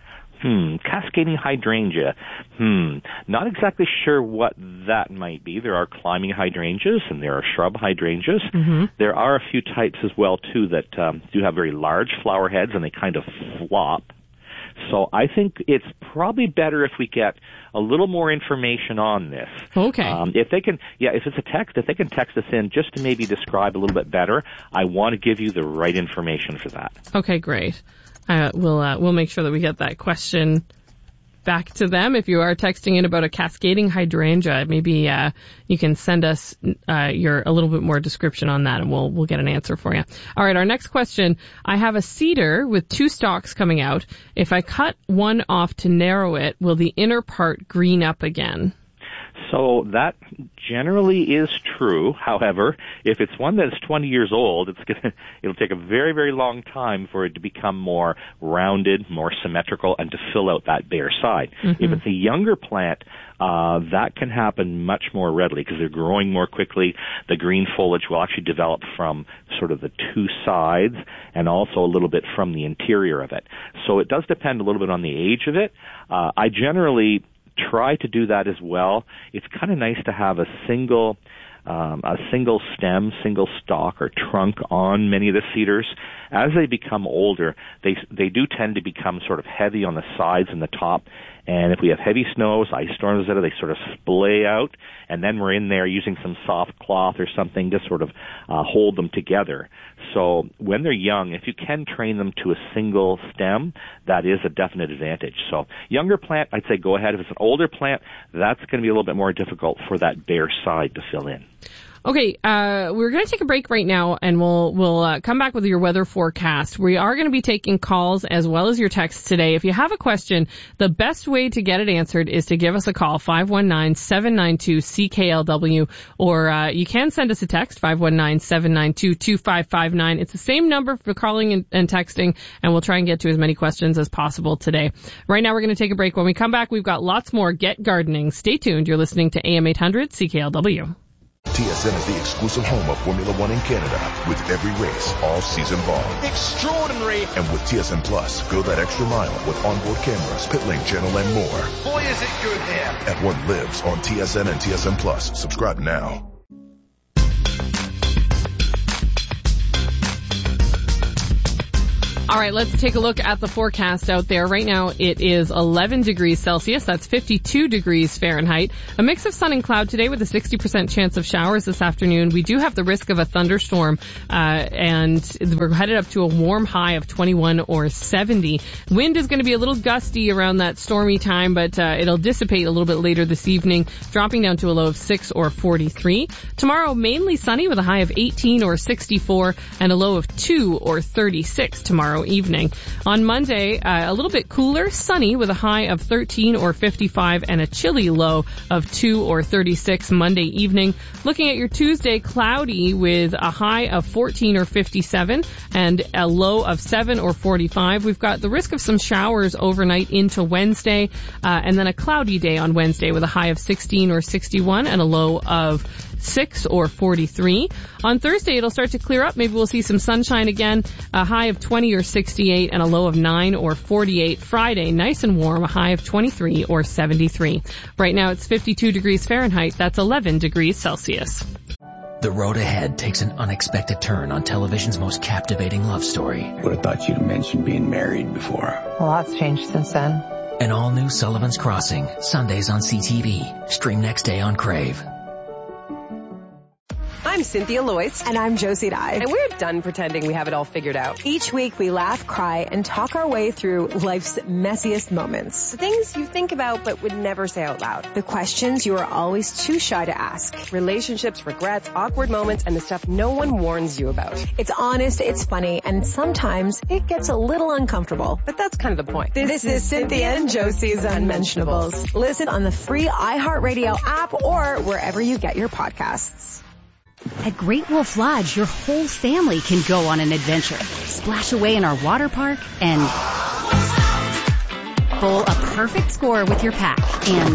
Cascading hydrangea. Not exactly sure what that might be. There are climbing hydrangeas and there are shrub hydrangeas. Mm-hmm. There are a few types as well, too, that do have very large flower heads and they kind of flop. So I think it's probably better if we get a little more information on this. Okay. If it's a text, if they can text us in just to maybe describe a little bit better, I want to give you the right information for that. Okay, great. We'll make sure that we get that question back to them. If you are texting in about a cascading hydrangea, maybe you can send us a little bit more description on that, and we'll get an answer for you. All right, our next question. I have a cedar with 2 stalks coming out. If I cut one off to narrow it, will the inner part green up again? So that generally is true. However, if it's one that's 20 years old, it'll take a very, very long time for it to become more rounded, more symmetrical, and to fill out that bare side. Mm-hmm. If it's a younger plant, that can happen much more readily because they're growing more quickly. The green foliage will actually develop from sort of the 2 sides and also a little bit from the interior of it. So it does depend a little bit on the age of it. I generally try to do that as well. It's kind of nice to have a single stem, single stalk or trunk on many of the cedars. As they become older, they do tend to become sort of heavy on the sides and the top. And if we have heavy snows, ice storms, they sort of splay out, and then we're in there using some soft cloth or something to sort of hold them together. So when they're young, if you can train them to a single stem, that is a definite advantage. So younger plant, I'd say go ahead. If it's an older plant, that's going to be a little bit more difficult for that bare side to fill in. Okay, we're going to take a break right now, and we'll come back with your weather forecast. We are going to be taking calls as well as your texts today. If you have a question, the best way to get it answered is to give us a call, 519-792-CKLW, or you can send us a text, 519-792-2559. It's the same number for calling and texting, and we'll try and get to as many questions as possible today. Right now, we're going to take a break. When we come back, we've got lots more Get Gardening. Stay tuned. You're listening to AM 800 CKLW. TSN is the exclusive home of Formula One in Canada, with every race all season long. Extraordinary! And with TSN Plus, go that extra mile with onboard cameras, pit lane channel, and more. Boy, is it good here! F1 lives on TSN and TSN Plus. Subscribe now. All right, let's take a look at the forecast out there. Right now, it is 11 degrees Celsius. That's 52 degrees Fahrenheit. A mix of sun and cloud today with a 60% chance of showers this afternoon. We do have the risk of a thunderstorm, and we're headed up to a warm high of 21 or 70. Wind is going to be a little gusty around that stormy time, but it'll dissipate a little bit later this evening, dropping down to a low of 6 or 43. Tomorrow, mainly sunny with a high of 18 or 64 and a low of 2 or 36 tomorrow evening. On Monday, a little bit cooler, sunny with a high of 13 or 55 and a chilly low of 2 or 36 Monday evening. Looking at your Tuesday, cloudy with a high of 14 or 57 and a low of 7 or 45. We've got the risk of some showers overnight into Wednesday, and then a cloudy day on Wednesday with a high of 16 or 61 and a low of 6 or 43. On Thursday, it'll start to clear up. Maybe we'll see some sunshine again, a high of 20 or 68 and a low of 9 or 48. Friday, nice and warm, a high of 23 or 73. Right now, it's 52 degrees Fahrenheit. That's 11 degrees Celsius. The road ahead takes an unexpected turn on television's most captivating love story. Would have thought you'd have mentioned being married before. A lot's changed since then. An all-new Sullivan's Crossing, Sundays on CTV. Stream next day on Crave. I'm Cynthia Loyce. And I'm Josie Dye. And we're done pretending we have it all figured out. Each week we laugh, cry, and talk our way through life's messiest moments. The things you think about but would never say out loud. The questions you are always too shy to ask. Relationships, regrets, awkward moments, and the stuff no one warns you about. It's honest, it's funny, and sometimes it gets a little uncomfortable. But that's kind of the point. This is Cynthia and Josie's Unmentionables. Listen on the free iHeartRadio app or wherever you get your podcasts. At Great Wolf Lodge, your whole family can go on an adventure. Splash away in our water park and bowl a perfect score with your pack and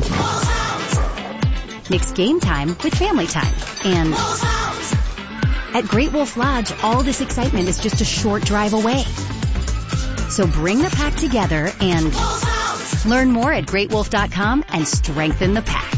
mix game time with family time. And at Great Wolf Lodge, all this excitement is just a short drive away. So bring the pack together and learn more at greatwolf.com and strengthen the pack.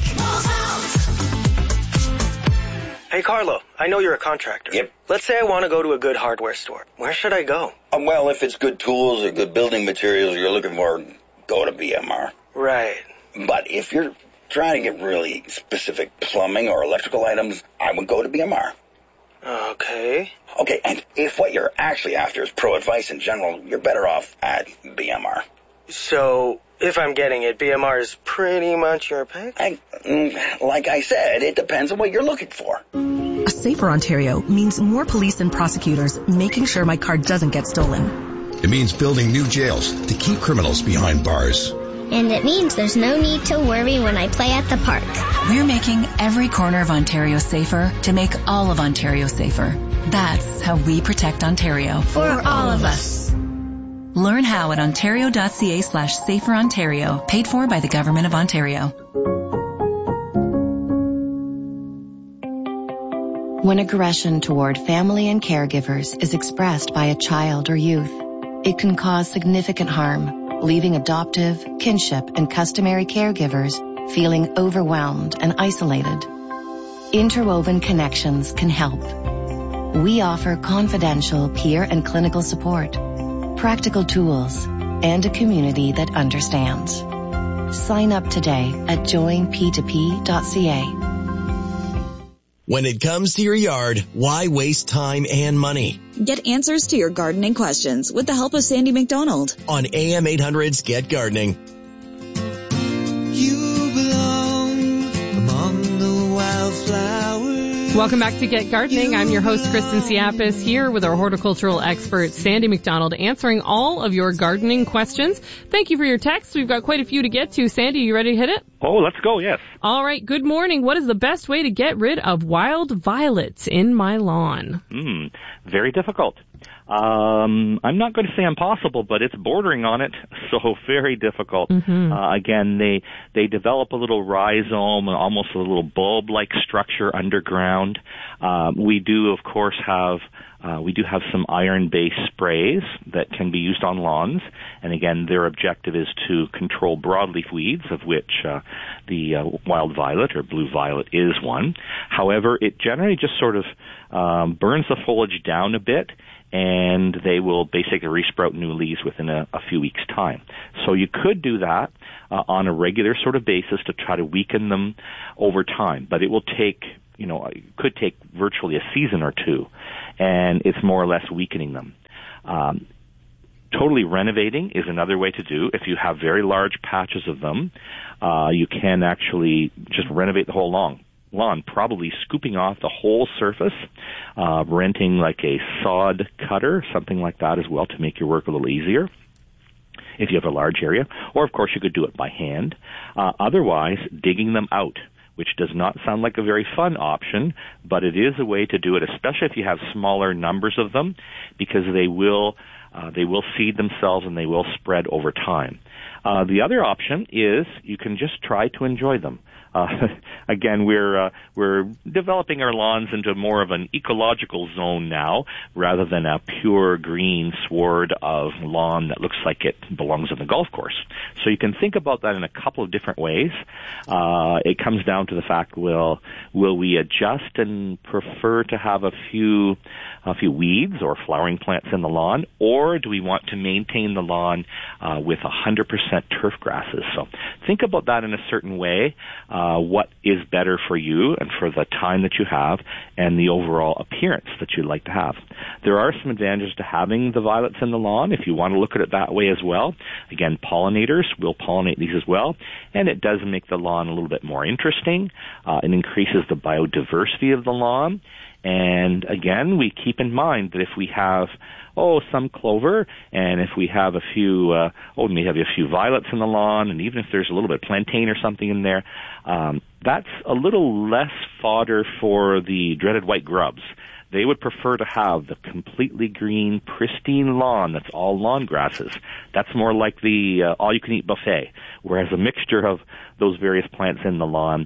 Hey, Carlo, I know you're a contractor. Yep. Let's say I want to go to a good hardware store. Where should I go? Well, if it's good tools or good building materials you're looking for, go to BMR. Right. But if you're trying to get really specific plumbing or electrical items, I would go to BMR. Okay. Okay, and if what you're actually after is pro advice in general, you're better off at BMR. So, if I'm getting it, BMR is pretty much your pick? Like I said, it depends on what you're looking for. A safer Ontario means more police and prosecutors making sure my car doesn't get stolen. It means building new jails to keep criminals behind bars. And it means there's no need to worry when I play at the park. We're making every corner of Ontario safer to make all of Ontario safer. That's how we protect Ontario. For all of us. Learn how at ontario.ca/saferontario, paid for by the Government of Ontario. When aggression toward family and caregivers is expressed by a child or youth, it can cause significant harm, leaving adoptive, kinship, and customary caregivers feeling overwhelmed and isolated. Interwoven Connections can help. We offer confidential peer and clinical support, practical tools, and a community that understands. Sign up today at joinp2p.ca. When it comes to your yard, why waste time and money? Get answers to your gardening questions with the help of Sandy McDonald on AM 800's Get Gardening. You belong among the wildflowers. Welcome back to Get Gardening. I'm your host, Kristen Siapis, here with our horticultural expert, Sandy McDonald, answering all of your gardening questions. Thank you for your texts. We've got quite a few to get to. Sandy, you ready to hit it? Oh, let's go, yes. All right, good morning. What is the best way to get rid of wild violets in my lawn? Very difficult. I'm not going to say impossible, but it's bordering on it, so very difficult. Again, they develop a little rhizome, almost a little bulb-like structure underground. We do, of course, have some iron-based sprays that can be used on lawns, and again, their objective is to control broadleaf weeds, of which the wild violet or blue violet is one. However, it generally just sort of burns the foliage down a bit, and they will basically resprout new leaves within a few weeks' time. So you could do that on a regular sort of basis to try to weaken them over time, but it will take, it could take virtually a season or two, and it's more or less weakening them. Totally renovating is another way to do. If you have very large patches of them, you can actually just renovate the whole lawn, probably scooping off the whole surface, renting like a sod cutter, something like that as well, to make your work a little easier if you have a large area. Or, of course, you could do it by hand. Otherwise, digging them out, which does not sound like a very fun option, but it is a way to do it, especially if you have smaller numbers of them, because they will seed themselves and they will spread over time. The other option is you can just try to enjoy them. Again, we're developing our lawns into more of an ecological zone now, rather than a pure green sward of lawn that looks like it belongs on the golf course. So you can think about that in a couple of different ways. It comes down to the fact, will we adjust and prefer to have a few weeds or flowering plants in the lawn, or do we want to maintain the lawn with 100% turf grasses? So think about that in a certain way. What is better for you and for the time that you have and the overall appearance that you'd like to have. There are some advantages to having the violets in the lawn if you want to look at it that way as well. Again, pollinators will pollinate these as well, and it does make the lawn a little bit more interesting. It increases the biodiversity of the lawn. And again, we keep in mind that if we have some clover, and if we have a few, we may have a few violets in the lawn, and even if there's a little bit of plantain or something in there, that's a little less fodder for the dreaded white grubs. They would prefer to have the completely green, pristine lawn that's all lawn grasses. That's more like the all-you-can-eat buffet, whereas a mixture of those various plants in the lawn,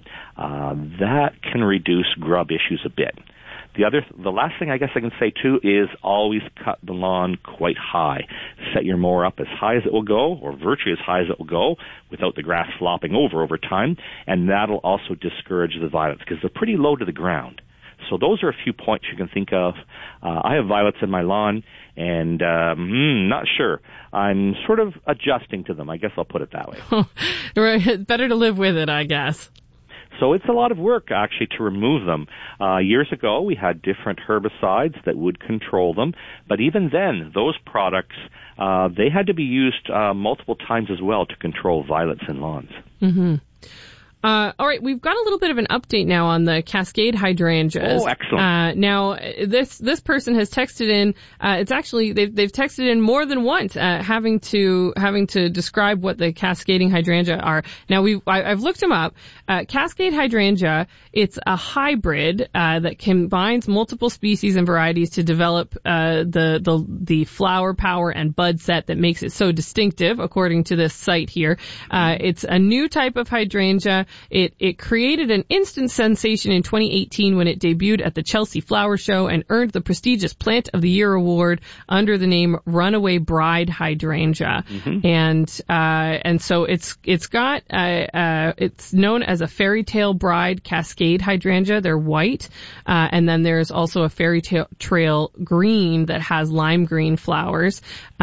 that can reduce grub issues a bit. The last thing I guess I can say too is always cut the lawn quite high. Set your mower up as high as it will go, or virtually as high as it will go, without the grass flopping over time, and that'll also discourage the violets because they're pretty low to the ground. So those are a few points you can think of. I have violets in my lawn, and not sure. I'm sort of adjusting to them. I guess I'll put it that way. Right. Better to live with it, I guess. So it's a lot of work, actually, to remove them. Years ago, we had different herbicides that would control them, but even then, those products, they had to be used multiple times as well to control violets in lawns. Mm-hmm. All right, we've got a little bit of an update now on the Cascade hydrangeas. Oh, excellent. Now, this person has texted in. It's actually they've texted in more than once, having to describe what the cascading hydrangea are. Now, I've looked them up. Cascade hydrangea, it's a hybrid that combines multiple species and varieties to develop the flower power and bud set that makes it so distinctive, according to this site here. It's a new type of hydrangea. It created an instant sensation in 2018 when it debuted at the Chelsea Flower Show and earned the prestigious Plant of the Year award under the name Runaway Bride Hydrangea. Mm-hmm. And so it's got it's known as a Fairy Tale Bride Cascade hydrangea. They're white, and then there's also a Fairy Trail green that has lime green flowers.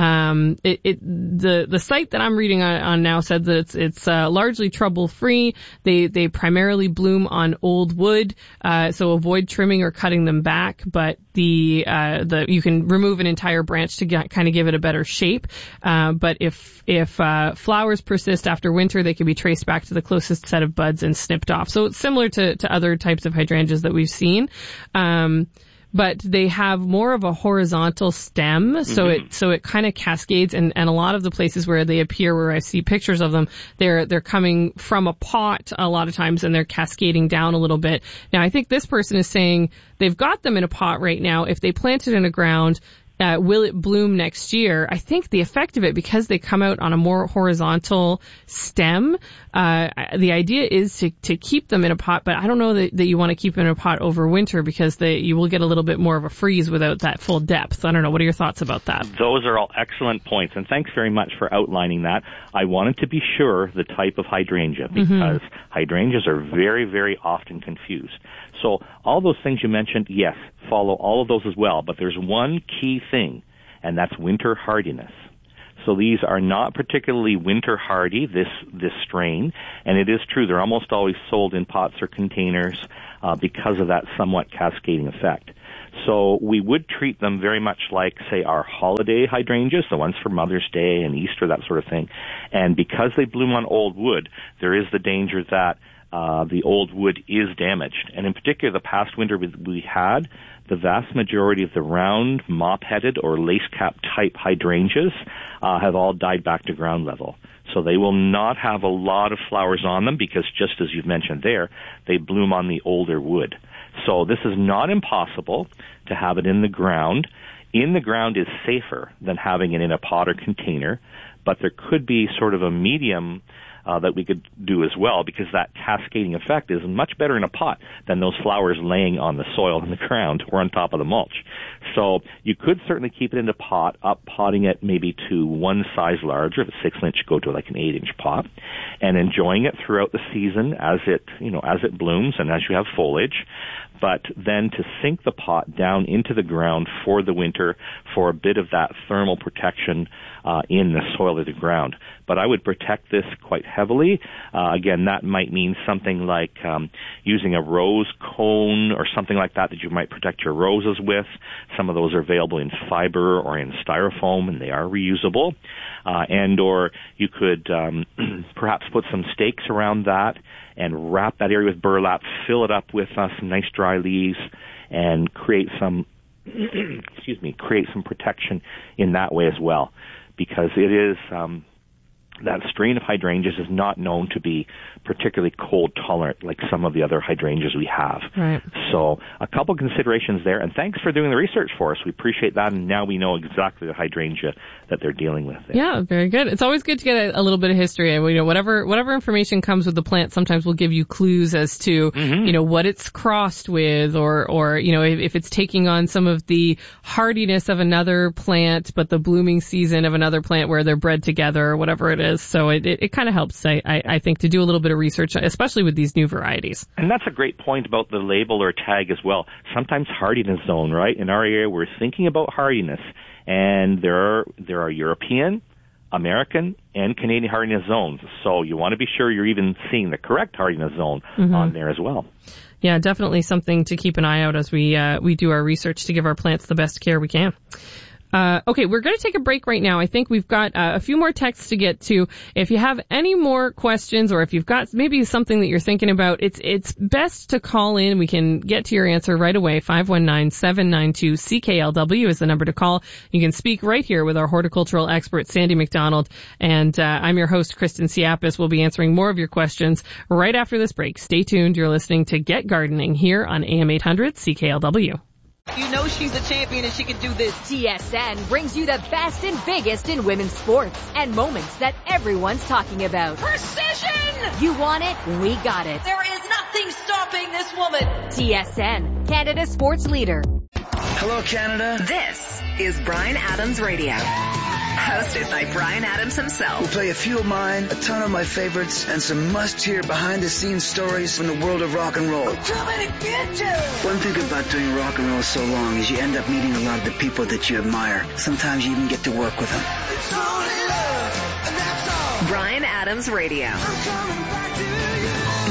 The site that I'm reading on now said that it's largely trouble free. They primarily bloom on old wood, so avoid trimming or cutting them back, but you can remove an entire branch to kind of give it a better shape. But if flowers persist after winter, they can be traced back to the closest set of buds and snipped off. So it's similar to other types of hydrangeas that we've seen. But they have more of a horizontal stem, so it kind of cascades, and a lot of the places where they appear, where I see pictures of them, they're coming from a pot a lot of times, and they're cascading down a little bit. Now, I think this person is saying they've got them in a pot right now. If they plant it in the ground, will it bloom next year? I think the effect of it, because they come out on a more horizontal stem, the idea is to keep them in a pot, but I don't know that you want to keep them in a pot over winter, because you will get a little bit more of a freeze without that full depth. I don't know. What are your thoughts about that? Those are all excellent points, and thanks very much for outlining that. I wanted to be sure the type of hydrangea, because hydrangeas are very, very often confused. So all those things you mentioned, yes, follow all of those as well, but there's one key thing, and that's winter hardiness. So these are not particularly winter hardy, this strain, and it is true, they're almost always sold in pots or containers because of that somewhat cascading effect. So we would treat them very much like, say, our holiday hydrangeas, the ones for Mother's Day and Easter, that sort of thing. And because they bloom on old wood, there is the danger that the old wood is damaged. And in particular, the past winter we had, the vast majority of the round, mop-headed, or lace-cap type hydrangeas have all died back to ground level. So they will not have a lot of flowers on them because, just as you've mentioned there, they bloom on the older wood. So this is not impossible to have it in the ground. In the ground is safer than having it in a pot or container, but there could be sort of a medium that we could do as well, because that cascading effect is much better in a pot than those flowers laying on the soil in the ground or on top of the mulch. So you could certainly keep it in a pot, potting it maybe to one size larger. If it's 6-inch, go to like an 8-inch pot, and enjoying it throughout the season as it blooms and as you have foliage. But then to sink the pot down into the ground for the winter for a bit of that thermal protection in the soil of the ground. But I would protect this quite heavily. Again, that might mean something like using a rose cone or something like that you might protect your roses with. Some of those are available in fiber or in styrofoam, and they are reusable. Or you could perhaps put some stakes around that and wrap that area with burlap, fill it up with some nice dry leaves, and create some create some protection in that way as well, because it is that strain of hydrangeas is not known to be particularly cold tolerant like some of the other hydrangeas we have. Right. So a couple considerations there, and thanks for doing the research for us. We appreciate that, and now we know exactly the hydrangea that they're dealing with there. Yeah, very good. It's always good to get a little bit of history, and whatever information comes with the plant, sometimes we'll give you clues as to what it's crossed with, or if it's taking on some of the hardiness of another plant, but the blooming season of another plant where they're bred together, or whatever it is. So it kind of helps, I think, to do a little bit of research, especially with these new varieties. And that's a great point about the label or tag as well. Sometimes hardiness zone, right? In our area, we're thinking about hardiness, and there are European, American, and Canadian hardiness zones. So you want to be sure you're even seeing the correct hardiness zone on there as well. Yeah, definitely something to keep an eye out as we do our research to give our plants the best care we can. Okay, we're going to take a break right now. I think we've got a few more texts to get to. If you have any more questions, or if you've got maybe something that you're thinking about, it's best to call in. We can get to your answer right away. 519-792-CKLW is the number to call. You can speak right here with our horticultural expert, Sandy McDonald. And I'm your host, Kristen Siapis. We'll be answering more of your questions right after this break. Stay tuned. You're listening to Get Gardening here on AM 800 CKLW. You know she's a champion and she can do this. TSN brings you the best and biggest in women's sports and moments that everyone's talking about. Precision! You want it? We got it. There is nothing stopping this woman. TSN, Canada's sports leader. Hello, Canada. This is Bryan Adams Radio. Hosted by Bryan Adams himself. We'll play a few of mine, a ton of my favorites, and some must-hear behind-the-scenes stories from the world of rock and roll. I'm coming to get you! One thing about doing rock and roll so long is you end up meeting a lot of the people that you admire. Sometimes you even get to work with them. It's only love, and that's all. Bryan Adams Radio. I'm coming back to you.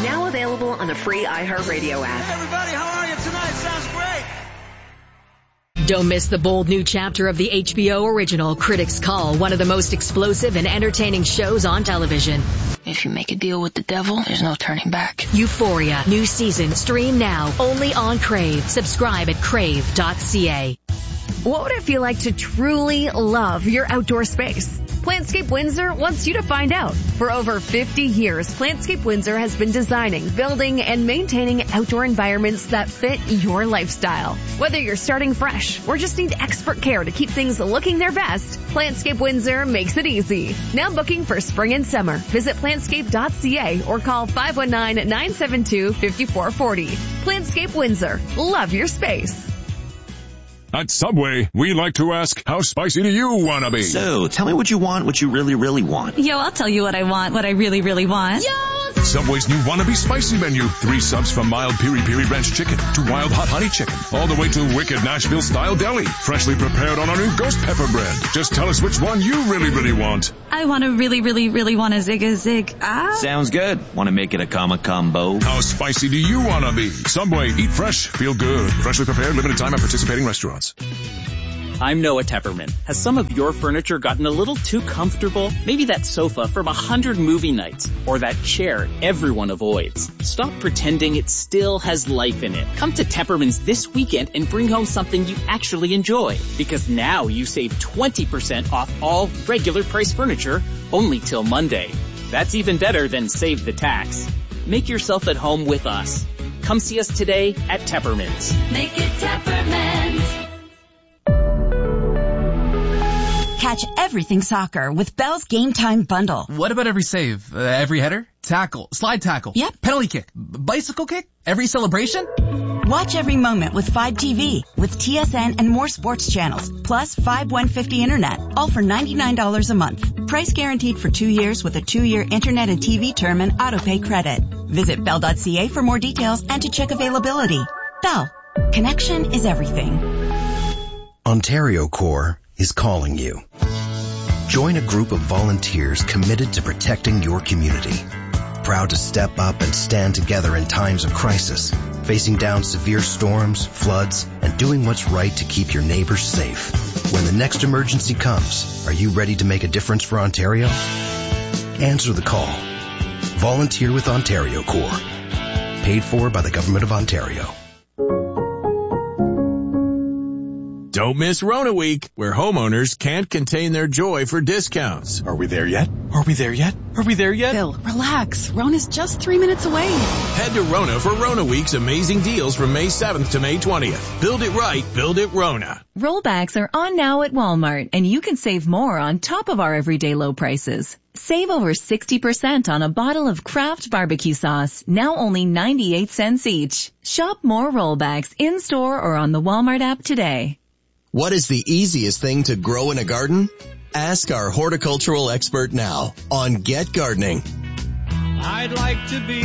Now available on the free iHeartRadio app. Hey everybody, how are you tonight? Sounds great. Don't miss the bold new chapter of the HBO original Critics Call, one of the most explosive and entertaining shows on television. If you make a deal with the devil, there's no turning back. Euphoria, new season, stream now, only on Crave. Subscribe at crave.ca. What would it feel like to truly love your outdoor space? Plantscape Windsor wants you to find out. For over 50 years, Plantscape Windsor has been designing, building, and maintaining outdoor environments that fit your lifestyle. Whether you're starting fresh or just need expert care to keep things looking their best, Plantscape Windsor makes it easy. Now booking for spring and summer. Visit plantscape.ca or call 519-972-5440. Plantscape Windsor. Love your space. At Subway, we like to ask, how spicy do you want to be? So, tell me what you want, what you really, really want. Yo, I'll tell you what I want, what I really, really want. Yo! Subway's new Wannabe Spicy menu. 3 subs from mild piri-piri ranch chicken to wild hot honey chicken, all the way to wicked Nashville-style deli, freshly prepared on our new ghost pepper bread. Just tell us which one you really, really want. I want to really, really, really want a zig-a-zig. Sounds good. Want to make it a combo? How spicy do you want to be? Subway, eat fresh, feel good. Freshly prepared, limited time at participating restaurants. I'm Noah Tepperman. Has some of your furniture gotten a little too comfortable? Maybe that sofa from 100 movie nights, or that chair everyone avoids. Stop pretending it still has life in it. Come to Tepperman's this weekend and bring home something you actually enjoy. Because now you save 20% off all regular price furniture, only till Monday. That's even better than save the tax. Make yourself at home with us. Come see us today at Tepperman's. Make it Tepperman's. Catch everything soccer with Bell's Game Time Bundle. What about every save? Every header? Tackle? Slide tackle? Yep. Penalty kick? Bicycle kick? Every celebration? Watch every moment with 5TV, with TSN and more sports channels, plus 5150 internet, all for $99 a month. Price guaranteed for 2 years with a 2-year internet and TV term and autopay credit. Visit Bell.ca for more details and to check availability. Bell. Connection is everything. Ontario Corps is calling you. Join a group of volunteers committed to protecting your community. Proud to step up and stand together in times of crisis, facing down severe storms, floods, and doing what's right to keep your neighbors safe. When the next emergency comes, are you ready to make a difference for Ontario? Answer the call. Volunteer with Ontario Corps. Paid for by the Government of Ontario. Don't miss Rona Week, where homeowners can't contain their joy for discounts. Are we there yet? Are we there yet? Are we there yet? Bill, relax. Rona's just 3 minutes away. Head to Rona for Rona Week's amazing deals from May 7th to May 20th. Build it right, build it Rona. Rollbacks are on now at Walmart, and you can save more on top of our everyday low prices. Save over 60% on a bottle of Kraft barbecue sauce, now only 98 cents each. Shop more rollbacks in-store or on the Walmart app today. What is the easiest thing to grow in a garden? Ask our horticultural expert now on Get Gardening. I'd like to be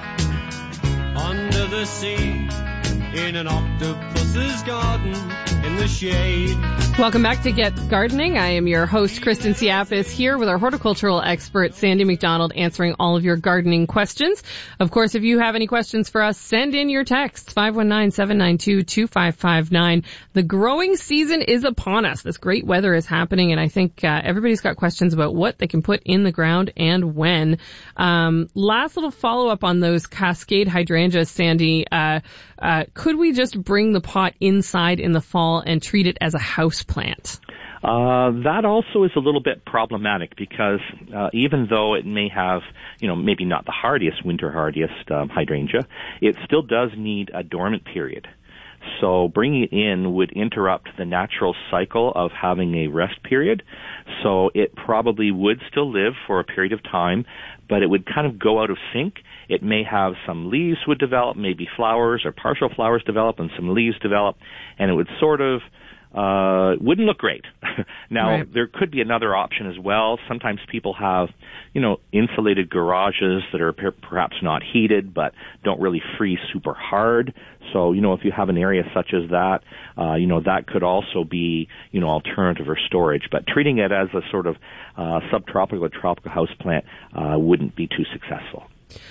under the sea in an octopus's garden in the shade. Welcome back to Get Gardening. I am your host, Kristen Siafis, here with our horticultural expert, Sandy McDonald, answering all of your gardening questions. Of course, if you have any questions for us, send in your texts, 519-792-2559. The growing season is upon us. This great weather is happening, and I think everybody's got questions about what they can put in the ground and when. Last little follow-up on those cascade hydrangeas, Sandy. Could we just bring the pot inside in the fall and treat it as a house plant? That also is a little bit problematic because even though it may have, maybe not the hardiest, winter hardiest hydrangea, it still does need a dormant period. So bringing it in would interrupt the natural cycle of having a rest period. So it probably would still live for a period of time, but it would kind of go out of sync. It may have some leaves would develop, maybe flowers or partial flowers develop and some leaves develop, and it would sort of wouldn't look great. Now, right. There could be another option as well. Sometimes people have, insulated garages that are perhaps not heated but don't really freeze super hard. So, if you have an area such as that, that could also be, alternative or storage. But treating it as a sort of subtropical or tropical houseplant wouldn't be too successful.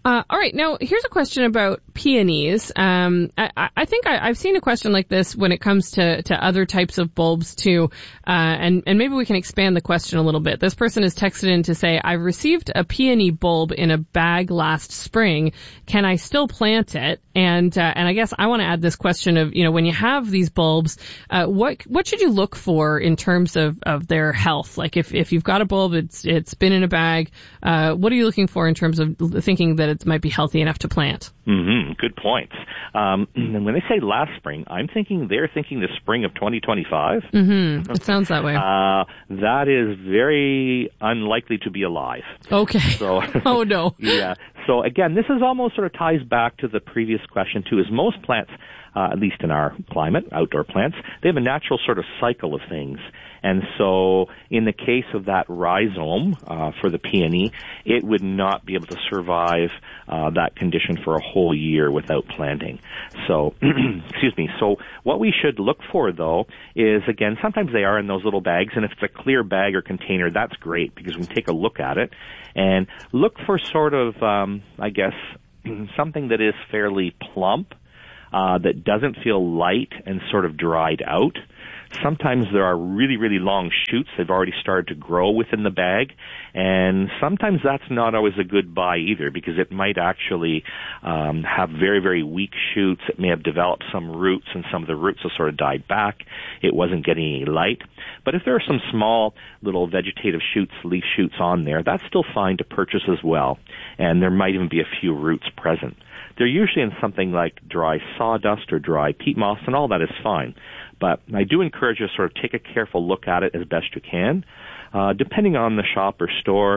All right. Now, here's a question about peonies. I think I've seen a question like this when it comes to other types of bulbs too. And maybe we can expand the question a little bit. This person has texted in to say, I received a peony bulb in a bag last spring. Can I still plant it? And I guess I want to add this question of, when you have these bulbs, what should you look for in terms of their health? Like if you've got a bulb, it's been in a bag, what are you looking for in terms of thinking that it might be healthy enough to plant? Mm-hmm. Good points. And when they say last spring, they're thinking the spring of 2025. Mm-hmm. It sounds that way. That is very unlikely to be alive. Okay. So, oh no. Yeah. So again, this is almost sort of ties back to the previous question too, is most plants, at least in our climate, outdoor plants, they have a natural sort of cycle of things. And so in the case of that rhizome for the peony, it would not be able to survive that condition for a whole year without planting. So, excuse me. So what we should look for, though, is, again, sometimes they are in those little bags, and if it's a clear bag or container, that's great because we can take a look at it and look for sort of, I guess, something that is fairly plump, that doesn't feel light and sort of dried out. Sometimes there are really, really long shoots. They've already started to grow within the bag. And sometimes that's not always a good buy either because it might actually have very, very weak shoots. It may have developed some roots and some of the roots have sort of died back. It wasn't getting any light. But if there are some small little vegetative shoots, leaf shoots on there, that's still fine to purchase as well. And there might even be a few roots present. They're usually in something like dry sawdust or dry peat moss, and all that is fine. But I do encourage you to sort of take a careful look at it as best you can. Depending on the shop or store,